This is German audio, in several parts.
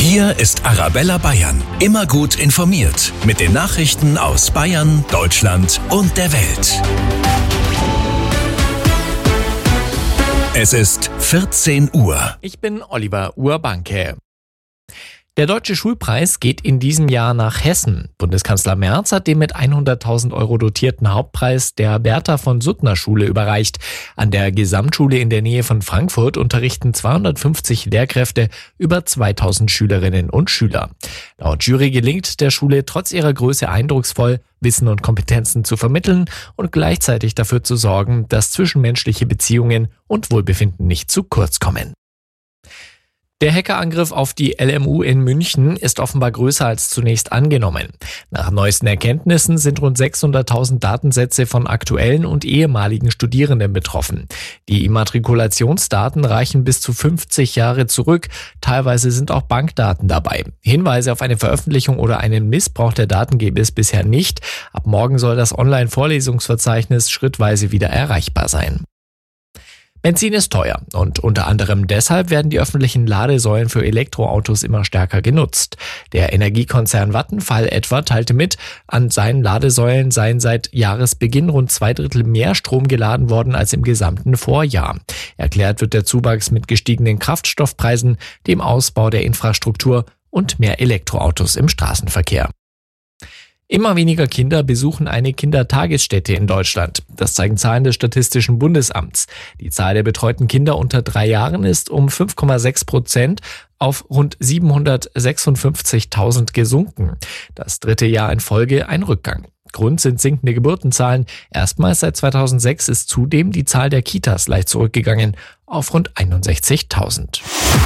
Hier ist Arabella Bayern. Immer gut informiert mit den Nachrichten aus Bayern, Deutschland und der Welt. Es ist 14 Uhr. Ich bin Oliver Urbanke. Der Deutsche Schulpreis geht in diesem Jahr nach Hessen. Bundeskanzler Merz hat den mit 100.000 € dotierten Hauptpreis der Bertha von Suttner Schule überreicht. An der Gesamtschule in der Nähe von Frankfurt unterrichten 250 Lehrkräfte über 2000 Schülerinnen und Schüler. Laut Jury gelingt der Schule trotz ihrer Größe eindrucksvoll, Wissen und Kompetenzen zu vermitteln und gleichzeitig dafür zu sorgen, dass zwischenmenschliche Beziehungen und Wohlbefinden nicht zu kurz kommen. Der Hackerangriff auf die LMU in München ist offenbar größer als zunächst angenommen. Nach neuesten Erkenntnissen sind rund 600.000 Datensätze von aktuellen und ehemaligen Studierenden betroffen. Die Immatrikulationsdaten reichen bis zu 50 Jahre zurück. Teilweise sind auch Bankdaten dabei. Hinweise auf eine Veröffentlichung oder einen Missbrauch der Daten gäbe es bisher nicht. Ab morgen soll das Online-Vorlesungsverzeichnis schrittweise wieder erreichbar sein. Benzin ist teuer und unter anderem deshalb werden die öffentlichen Ladesäulen für Elektroautos immer stärker genutzt. Der Energiekonzern Vattenfall etwa teilte mit, an seinen Ladesäulen seien seit Jahresbeginn rund 2/3 mehr Strom geladen worden als im gesamten Vorjahr. Erklärt wird der Zuwachs mit gestiegenen Kraftstoffpreisen, dem Ausbau der Infrastruktur und mehr Elektroautos im Straßenverkehr. Immer weniger Kinder besuchen eine Kindertagesstätte in Deutschland. Das zeigen Zahlen des Statistischen Bundesamts. Die Zahl der betreuten Kinder unter 3 Jahren ist um 5,6% auf rund 756.000 gesunken. Das 3. Jahr in Folge ein Rückgang. Grund sind sinkende Geburtenzahlen. Erstmals seit 2006 ist zudem die Zahl der Kitas leicht zurückgegangen auf rund 61.000.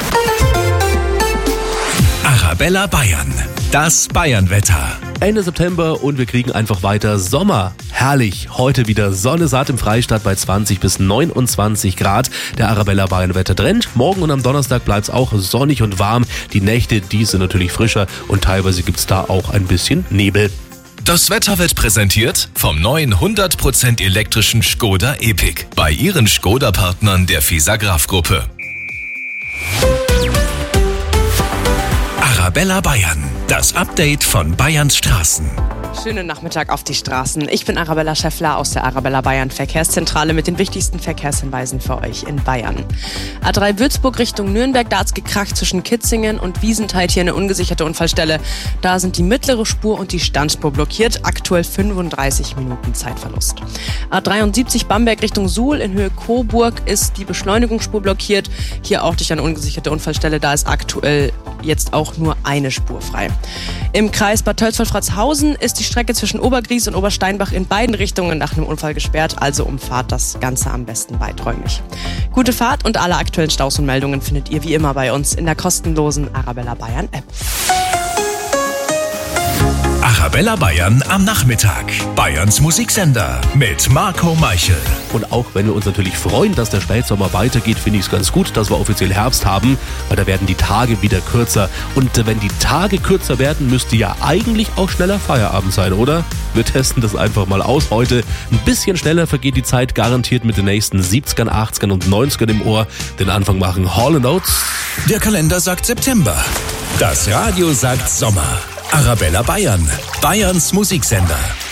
Arabella Bayern. Das Bayernwetter. Ende September und wir kriegen einfach weiter Sommer. Herrlich. Heute wieder Sonne satt im Freistaat bei 20 bis 29 Grad. Der Arabella Bayernwetter Trend. Morgen und am Donnerstag bleibt es auch sonnig und warm. Die Nächte, die sind natürlich frischer und teilweise gibt es da auch ein bisschen Nebel. Das Wetter wird präsentiert vom neuen 100% elektrischen Škoda Epiq bei Ihren Škoda-Partnern der FISA Graf Gruppe. Arabella Bayern, das Update von Bayerns Straßen. Schönen Nachmittag auf die Straßen. Ich bin Arabella Schäffler aus der Arabella Bayern Verkehrszentrale mit den wichtigsten Verkehrshinweisen für euch in Bayern. A3 Würzburg Richtung Nürnberg, da hat's gekracht zwischen Kitzingen und Wiesentheit, hier eine ungesicherte Unfallstelle. Da sind die mittlere Spur und die Standspur blockiert, aktuell 35 Minuten Zeitverlust. A73 Bamberg Richtung Suhl in Höhe Coburg ist die Beschleunigungsspur blockiert, hier auch durch eine ungesicherte Unfallstelle, da ist aktuell jetzt auch nur eine Spur frei. Im Kreis Bad Tölz-Wolfratshausen ist die Strecke zwischen Obergries und Obersteinbach in beiden Richtungen nach einem Unfall gesperrt, also umfahrt das Ganze am besten weiträumig. Gute Fahrt und alle aktuellen Staus und Meldungen findet ihr wie immer bei uns in der kostenlosen Arabella Bayern App. Arabella Bayern am Nachmittag. Bayerns Musiksender mit Marco Meichel. Und auch wenn wir uns natürlich freuen, dass der Spätsommer weitergeht, finde ich es ganz gut, dass wir offiziell Herbst haben, weil da werden die Tage wieder kürzer. Und wenn die Tage kürzer werden, müsste ja eigentlich auch schneller Feierabend sein, oder? Wir testen das einfach mal aus. Heute ein bisschen schneller vergeht die Zeit garantiert mit den nächsten 70ern, 80ern und 90ern im Ohr. Den Anfang machen Hall & Oates. Der Kalender sagt September. Das Radio sagt Sommer. Arabella Bayern, Bayerns Musiksender.